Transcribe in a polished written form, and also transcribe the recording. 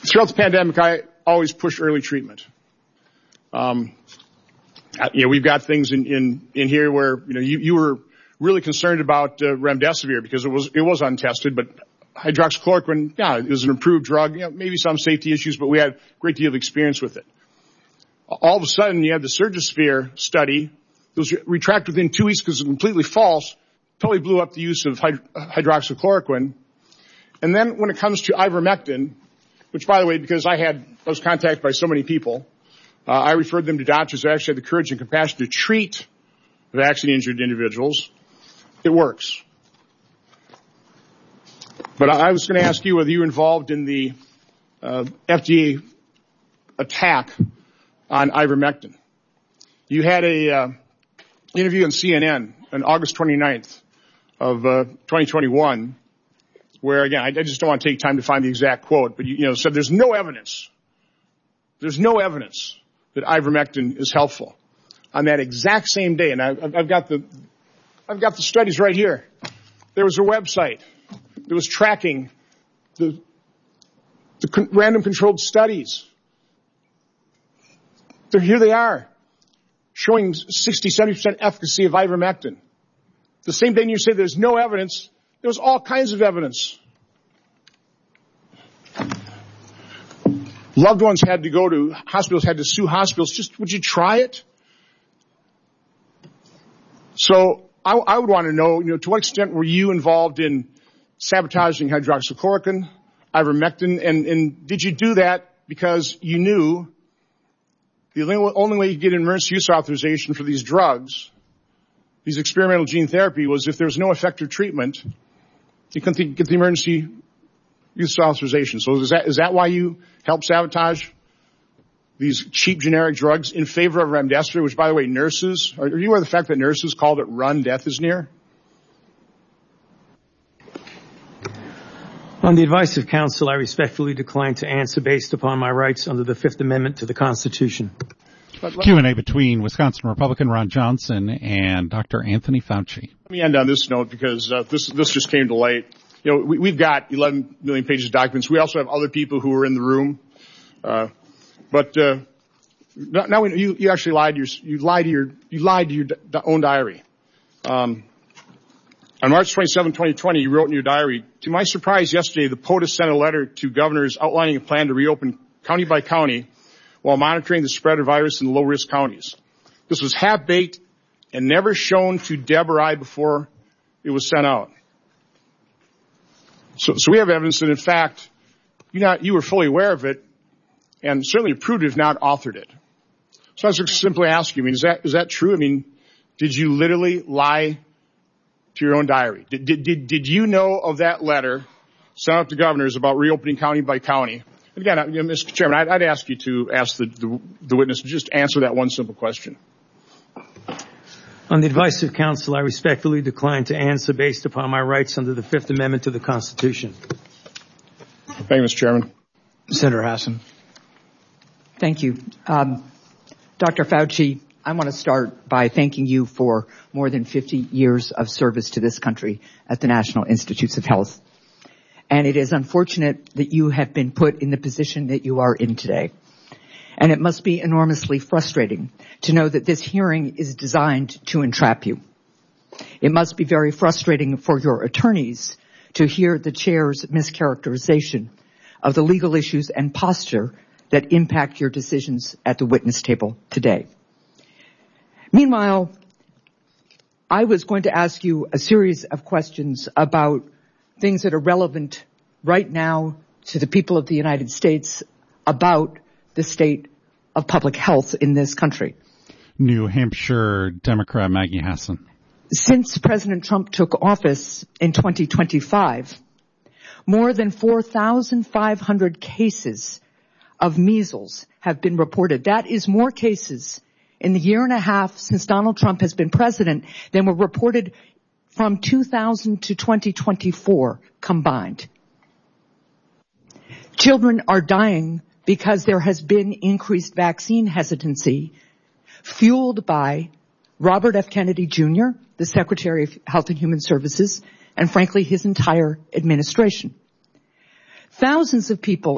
Throughout the pandemic, I always push early treatment. We've got things in here where, you were really concerned about remdesivir because it was untested, but hydroxychloroquine, it was an approved drug, maybe some safety issues, but we had a great deal of experience with it. All of a sudden, you had the Surgisphere study. It was retracted within 2 weeks because it was completely false, totally blew up the use of hydroxychloroquine. And then when it comes to ivermectin, which, by the way, because I was contacted by so many people, I referred them to doctors that actually had the courage and compassion to treat vaccine-injured individuals. It works. But I was going to ask you whether you were involved in the FDA attack on ivermectin. You had a interview on CNN on August 29th of 2021, where, again, I just don't want to take time to find the exact quote, but you said there's no evidence that ivermectin is helpful. On that exact same day, and I've got the studies right here. There was a website that was tracking the random controlled studies. Here they are, showing 60-70% efficacy of ivermectin. The same day you say there's no evidence, there was all kinds of evidence. Loved ones had to go to hospitals, had to sue hospitals. Would you try it? So I would want to know, to what extent were you involved in sabotaging hydroxychloroquine, ivermectin, and did you do that because you knew the only way you get an emergency use authorization for these drugs, these experimental gene therapy, was if there was no effective treatment, you couldn't get the emergency use authorization. So is that why you helped sabotage these cheap generic drugs in favor of remdesivir, which, by the way, nurses, are you aware of the fact that nurses called it run, death is near? On the advice of counsel, I respectfully decline to answer based upon my rights under the Fifth Amendment to the Constitution. Q&A between Wisconsin Republican Ron Johnson and Dr. Anthony Fauci. Let me end on this note because this just came to light. We've got 11 million pages of documents. We also have other people who are in the room. But now you actually lied to your own diary. On March 27, 2020, you wrote in your diary, "To my surprise yesterday, the POTUS sent a letter to governors outlining a plan to reopen county by county while monitoring the spread of virus in low-risk counties. This was half-baked and never shown to Deb or I before it was sent out." So we have evidence that, in fact, you were fully aware of it and certainly approved it, if not authored it. So I was just simply asking you, is that true? Did you literally lie to your own diary? Did you know of that letter sent out to governors about reopening county by county? Again, Mr. Chairman, I'd ask you to ask the witness to just answer that one simple question. On the advice of counsel, I respectfully decline to answer based upon my rights under the Fifth Amendment to the Constitution. Thank you, Mr. Chairman. Senator Hassan. Thank you. Dr. Fauci, I want to start by thanking you for more than 50 years of service to this country at the National Institutes of Health. And it is unfortunate that you have been put in the position that you are in today. And it must be enormously frustrating to know that this hearing is designed to entrap you. It must be very frustrating for your attorneys to hear the chair's mischaracterization of the legal issues and posture that impact your decisions at the witness table today. Meanwhile, I was going to ask you a series of questions about things that are relevant right now to the people of the United States about the state of public health in this country. New Hampshire Democrat Maggie Hassan. Since President Trump took office in 2025, more than 4,500 cases of measles have been reported. That is more cases in the year and a half since Donald Trump has been president than were reported from 2000 to 2024 combined. Children are dying because there has been increased vaccine hesitancy fueled by Robert F. Kennedy Jr., the Secretary of Health and Human Services, and frankly, his entire administration. Thousands of people